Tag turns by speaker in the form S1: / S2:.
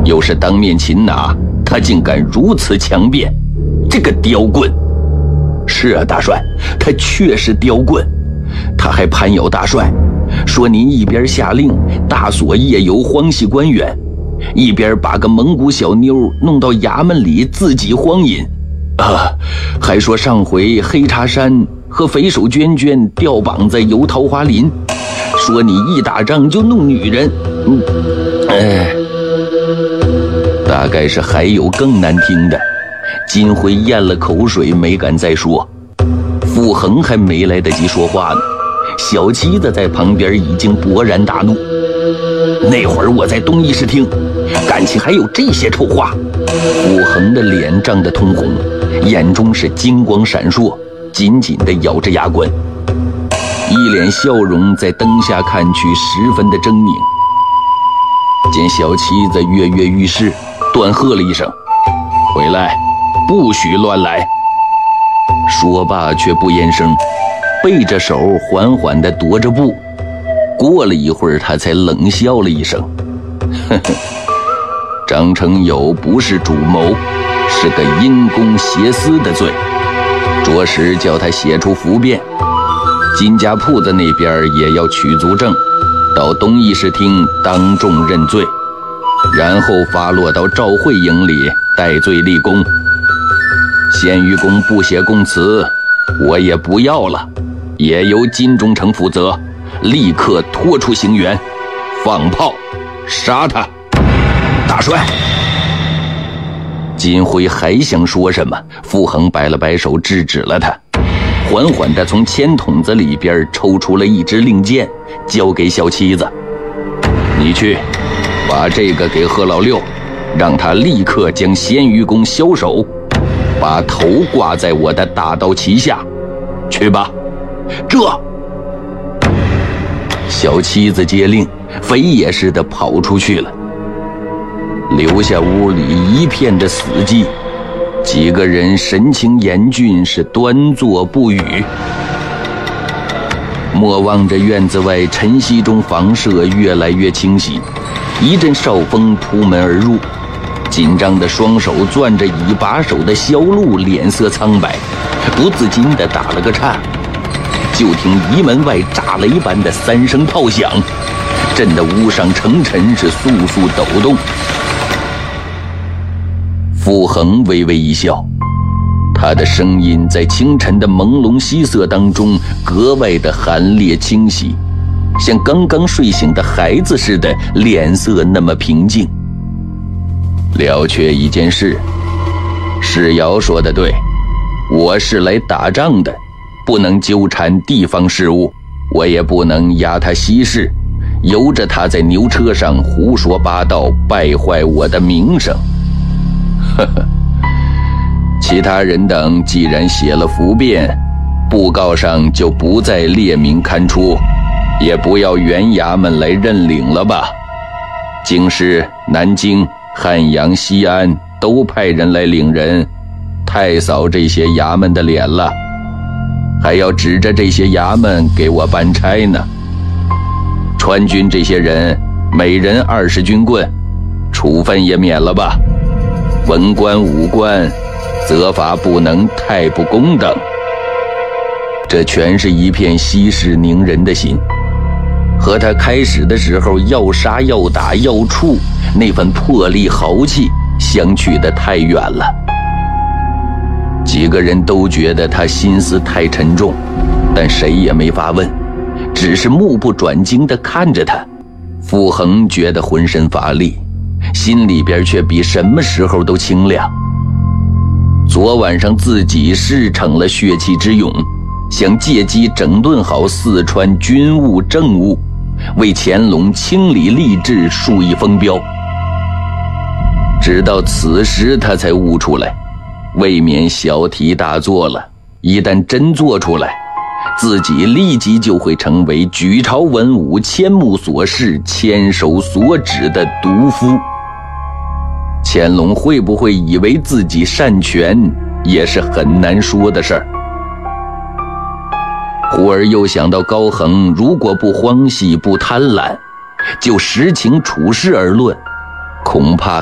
S1: 又是当面擒拿，他竟敢如此强辩，这个刁棍！是啊，大帅，他确实刁棍。他还攀咬大帅，说您一边下令大锁夜游荒系官员，一边把个蒙古小妞弄到衙门里自己荒淫。还说上回黑茶山和匪首娟娟吊绑在游桃花林，说你一打仗就弄女人。大概是还有更难听的。金辉咽了口水，没敢再说。傅恒还没来得及说话呢，小七子在旁边已经勃然大怒。那会儿我在东议事厅，感情还有这些丑话？傅恒的脸涨得通红，眼中是金光闪烁，紧紧地咬着牙关，一脸笑容在灯下看去十分的狰狞。见小七子跃跃欲试，断喝了一声：“回来，不许乱来！”说罢却不言声，背着手缓缓地踱着步。过了一会儿，他才冷笑了一声：“呵呵，张承友不是主谋，是个因公挟私的罪，着实叫他写出伏辩。金家铺子那边也要取足证，到东议事厅当众认罪，然后发落到赵会营里戴罪立功。县愚公不写供词，我也不要了，也由金忠诚负责，立刻拖出刑园，放炮杀他！”大帅，金辉还想说什么，傅恒摆了摆手制止了他，缓缓地从铅筒子里边抽出了一支令箭，交给小七子：“你去把这个给贺老六，让他立刻将鲜愚公枭首，把头挂在我的大刀旗下，去吧。”这小七子接令，飞也似的跑出去了，留下屋里一片的死寂。几个人神情严峻，是端坐不语。莫望着院子外晨曦中房舍越来越清晰，一阵哨风扑门而入，紧张的双手攥着已把手的萧路脸色苍白，不自禁地打了个颤。就听仪门外炸雷般的3声炮响，震得屋上城尘是簌簌抖动。傅恒微微一笑，他的声音在清晨的朦胧夕色当中格外的寒冽清晰，像刚刚睡醒的孩子似的，脸色那么平静。了却一件事，世尧说得对，我是来打仗的，不能纠缠地方事务，我也不能压他息事，由着他在牛车上胡说八道，败坏我的名声。呵呵，其他人等既然写了伏辩，布告上就不再列明刊出，也不要原衙门来认领了吧。京师、南京、汉阳、西安都派人来领人，太扫这些衙门的脸了，还要指着这些衙门给我办差呢。川军这些人每人20军棍，处分也免了吧。文官武官责罚不能太不公等。这全是一片息事宁人的心，和他开始的时候要杀要打要处那份魄力豪气相去得太远了。几个人都觉得他心思太沉重，但谁也没法问，只是目不转睛地看着他。傅恒觉得浑身乏力，心里边却比什么时候都清亮。昨晚上自己事成了血气之勇，想借机整顿好四川军务政务，为乾隆清理吏治树一风标。直到此时他才悟出来，未免小题大做了，一旦真做出来，自己立即就会成为举朝文武千目所视千手所指的毒夫。乾隆会不会以为自己擅权，也是很难说的事儿。忽而又想到高恒如果不荒戏不贪婪，就实情处事而论，恐怕